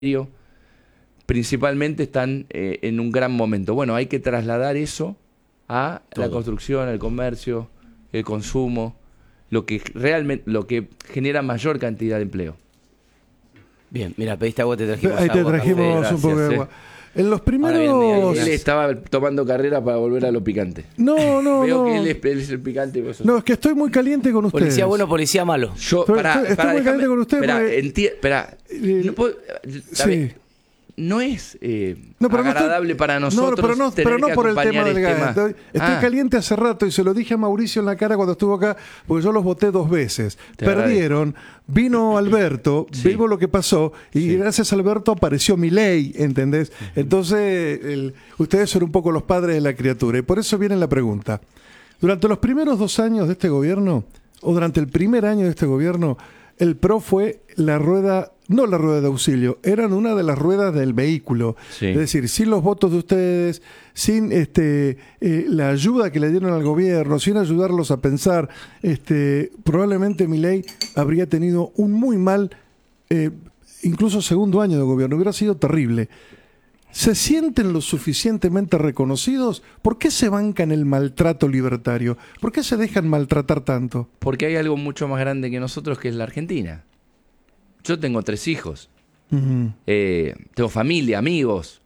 principalmente están en un gran momento. Bueno, hay que trasladar eso a la construcción, el comercio, el consumo, lo que genera mayor cantidad de empleo. Bien, mira, pediste agua, te trajimos Ahí te agua, trajimos café, un poco de gracias, agua. En los primeros... Él estaba tomando carrera para volver a lo picante. No. Veo que él es el picante. Y vos sos... No, es que estoy muy caliente con ustedes. Policía bueno, policía malo. Yo, Estoy muy caliente con usted. No puedo, Sí. no es No, pero agradable para nosotros pero no que por el acompañar tema del gas. Estoy caliente hace rato y se lo dije a Mauricio en la cara cuando estuvo acá, porque yo los voté 2 veces. Perdieron, vino Alberto, vimos lo que pasó y gracias a Alberto apareció Milei, ¿entendés? Entonces, ustedes son un poco los padres de la criatura y por eso viene la pregunta. Durante los primeros 2 años de este gobierno, o durante el primer año de este gobierno, el PRO fue la rueda, no la rueda de auxilio, eran una de las ruedas del vehículo. Sí. Es decir, sin los votos de ustedes, sin la ayuda que le dieron al gobierno, sin ayudarlos a pensar, probablemente Milei habría tenido un muy mal, incluso segundo año de gobierno. Hubiera sido terrible. ¿Se sienten lo suficientemente reconocidos? ¿Por qué se bancan el maltrato libertario? ¿Por qué se dejan maltratar tanto? Porque hay algo mucho más grande que nosotros, que es la Argentina. Yo tengo 3 hijos. Tengo familia, amigos.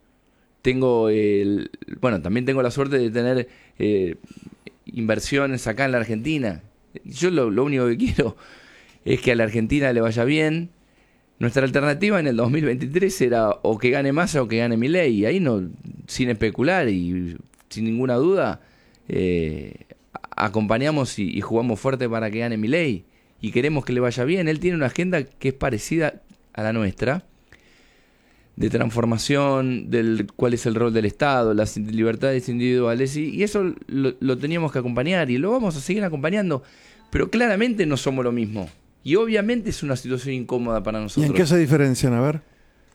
También tengo la suerte de tener inversiones acá en la Argentina. Yo lo único que quiero es que a la Argentina le vaya bien. Nuestra alternativa en el 2023 era o que gane Massa o que gane Milei. Y ahí no, sin especular y sin ninguna duda, acompañamos y jugamos fuerte para que gane Milei. Y queremos que le vaya bien. Él tiene una agenda que es parecida a la nuestra, de transformación, del cuál es el rol del Estado, las libertades individuales. Y eso lo teníamos que acompañar y lo vamos a seguir acompañando. Pero claramente no somos lo mismo. Y obviamente es una situación incómoda para nosotros. ¿Y en qué se diferencian? A ver.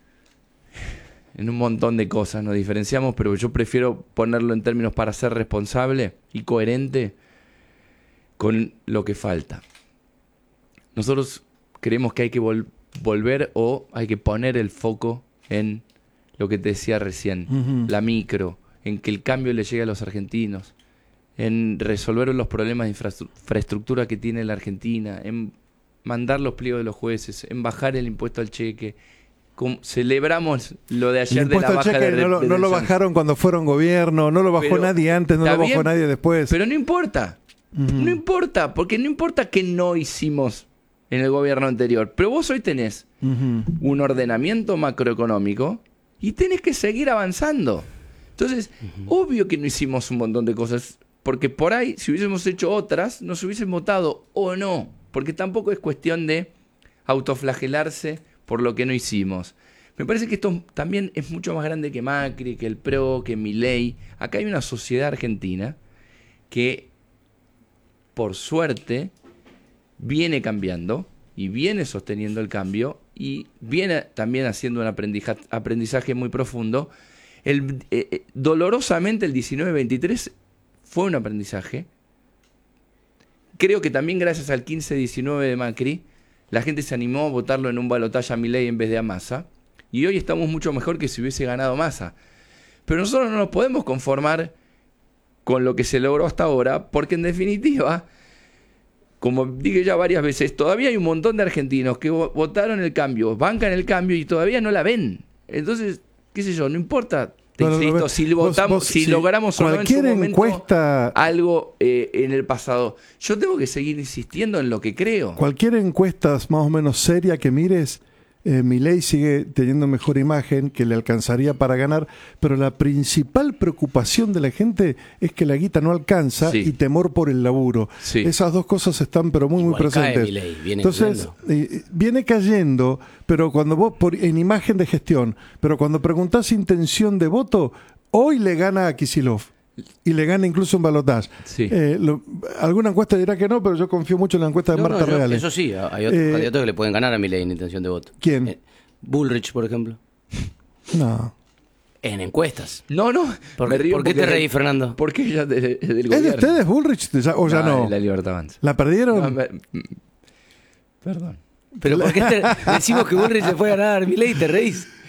En un montón de cosas nos diferenciamos, pero yo prefiero ponerlo en términos para ser responsable y coherente con lo que falta. Nosotros creemos que hay que volver o hay que poner el foco en lo que te decía recién, la micro, en que el cambio le llegue a los argentinos, en resolver los problemas de infraestructura que tiene la Argentina, en mandar los pliegos de los jueces, en bajar el impuesto al cheque. Celebramos lo de ayer de la baja de no lo bajaron cuando fueron gobierno, no lo bajó nadie antes, no lo bajó nadie después. Pero no importa, no importa, porque no importa que no hicimos en el gobierno anterior, pero vos hoy tenés un ordenamiento macroeconómico y tenés que seguir avanzando. Entonces, obvio que no hicimos un montón de cosas, porque por ahí, si hubiésemos hecho otras, nos hubiesen votado o no. Porque tampoco es cuestión de autoflagelarse por lo que no hicimos. Me parece que esto también es mucho más grande que Macri, que el PRO, que Milei. Acá hay una sociedad argentina que, por suerte, viene cambiando y viene sosteniendo el cambio y viene también haciendo un aprendizaje muy profundo. Dolorosamente el 19-23 fue un aprendizaje. Creo que también gracias al 15-19 de Macri, la gente se animó a votarlo en un balotaje a Milei en vez de a Massa. Y hoy estamos mucho mejor que si hubiese ganado Massa. Pero nosotros no nos podemos conformar con lo que se logró hasta ahora, porque en definitiva, como dije ya varias veces, todavía hay un montón de argentinos que votaron el cambio, bancan el cambio y todavía no la ven. Entonces, qué sé yo, no importa. Si logramos o no en su momento algo en el pasado. Yo tengo que seguir insistiendo en lo que creo. Cualquier encuesta más o menos seria que mires, Milei sigue teniendo mejor imagen, que le alcanzaría para ganar, pero la principal preocupación de la gente es que la guita no alcanza y temor por el laburo. Sí. Esas dos cosas están pero muy presentes. Entonces, viene cayendo, pero cuando vos, en imagen de gestión, pero cuando preguntás intención de voto, hoy le gana a Kicillof. Y le gana incluso un balotaje. Sí. Alguna encuesta dirá que no, pero yo confío mucho en la encuesta de Marta Reale. Eso sí, hay otros candidatos que le pueden ganar a Milei en intención de voto. ¿Quién? Bullrich, por ejemplo. No. En encuestas. No. ¿Por qué te reís, Fernando? Porque ella del gobierno. ¿Es de ustedes Bullrich o ya no? La Libertad Avanza. ¿La perdieron? Perdón. ¿Pero por qué decimos que Bullrich le puede ganar a Milei y te reís?